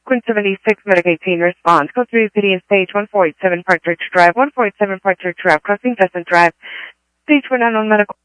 Quint 76, Medic 18, response. Code 3 City and Stage 147, Partridge Drive, 147 Partridge Drive, crossing Pleasant Drive. Stage 1 unknown medical.